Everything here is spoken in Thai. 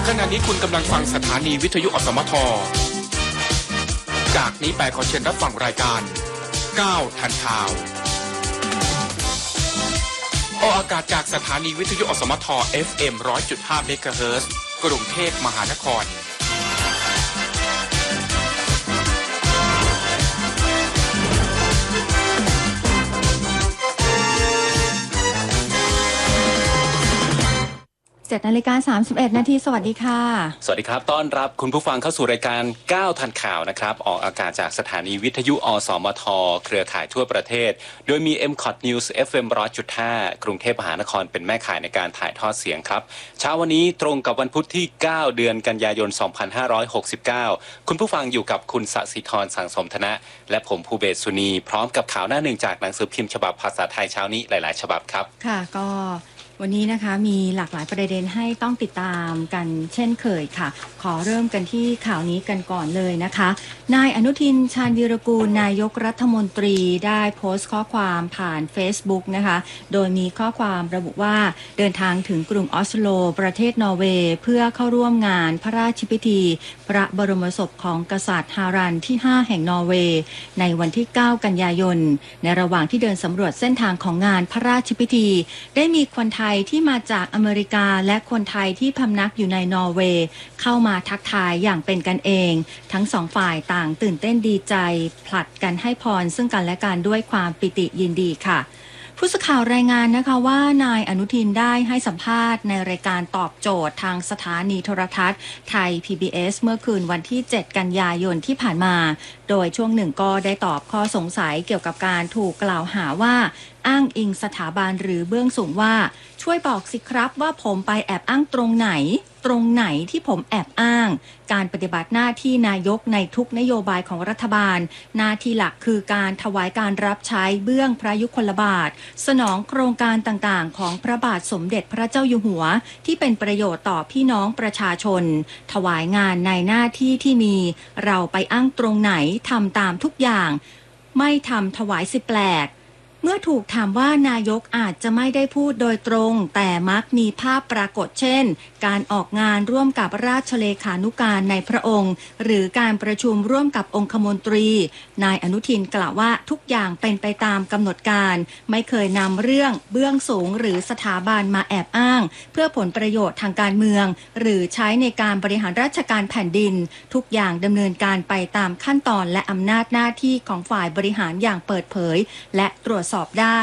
ขณะนี้คุณกำลังฟังสถานีวิทยุอสมทจากนี้ไปขอเชิญรับฟังรายการ9ทันข่าวออกอากาศจากสถานีวิทยุอสมท FM 100.5 เมกะเฮิรตซ์กรุงเทพมหานคร 7:31 นาทีสวัสดีค่ะสวัสดีครับต้อนรับคุณผู้ฟังเข้าสู่รายการ9ทันข่าวนะครับออกอากาศจากสถานีวิทยุอสมทเครือข่ายทั่วประเทศโดยมี MCOT News FM 100.5 กรุงเทพมหานครเป็นแม่ข่ายในการถ่ายทอดเสียงครับเช้าวันนี้ตรงกับวันพุธที่9เดือนกันยายน2569คุณผู้ฟังอยู่กับคุณสศิธรสังสมธนะและผมภูเบศสุนีพร้อมกับข่าวหน้าหนึ่งจากหนังสือพิมพ์ฉบับภาษาไทยเช้านี้หลายๆฉบับครับค่ะก็วันนี้นะคะมีหลากหลายประเด็นให้ต้องติดตามกันเช่นเคยค่ะขอเริ่มกันที่ข่าวนี้กันก่อนเลยนะคะนายอนุทินชาญวีรกูลนายกรัฐมนตรีได้โพสต์ข้อความผ่าน Facebook นะคะโดยมีข้อความระบุว่าเดินทางถึงกรุงออสโลประเทศนอร์เวย์เพื่อเข้าร่วมงานพระราชพิธีพระบรมศพของกษัตริย์ฮารันที่5แห่งนอร์เวย์ในวันที่9กันยายนในระหว่างที่เดินสำรวจเส้นทางของงานพระราชพิธีได้มีคนไทยที่มาจากอเมริกาและคนไทยที่พำนักอยู่ในนอร์เวย์เข้ามาทักทายอย่างเป็นกันเองทั้งสองฝ่ายต่างตื่นเต้นดีใจผลัดกันให้พรซึ่งกันและกันด้วยความปิติยินดีค่ะผู้สื่อข่าวรายงานนะคะว่านายอนุทินได้ให้สัมภาษณ์ในรายการตอบโจทย์ทางสถานีโทรทัศน์ไทย PBS เมื่อคืนวันที่7กันยายนที่ผ่านมาโดยช่วงหนึ่งก็ได้ตอบข้อสงสัยเกี่ยวกับการถูกกล่าวหาว่าอ้างอิงสถาบันหรือเบื้องสูงว่าช่วยบอกสิครับว่าผมไปแอบอ้างตรงไหนที่ผมแอบอ้างการปฏิบัติหน้าที่นายกในทุกนโยบายของรัฐบาลหน้าที่หลักคือการถวายการรับใช้เบื้องพระยุคลบาทสนองโครงการต่างๆของพระบาทสมเด็จพระเจ้าอยู่หัวที่เป็นประโยชน์ต่อพี่น้องประชาชนถวายงานในหน้าที่ที่มีเราไปอ้างตรงไหนทำตามทุกอย่างไม่ทำถวายสิแปลกเมื่อถูกถามว่านายกอาจจะไม่ได้พูดโดยตรงแต่มักมีภาพปรากฏเช่นการออกงานร่วมกับราชเลขานุการในพระองค์หรือการประชุมร่วมกับองคมนตรีนายอนุทินกล่าวว่าทุกอย่างเป็นไปตามกำหนดการไม่เคยนำเรื่องเบื้องสูงหรือสถาบันมาแอบอ้างเพื่อผลประโยชน์ทางการเมืองหรือใช้ในการบริหารราชการแผ่นดินทุกอย่างดำเนินการไปตามขั้นตอนและอำนาจหน้าที่ของฝ่ายบริหารอย่างเปิดเผยและตรวจสอบได้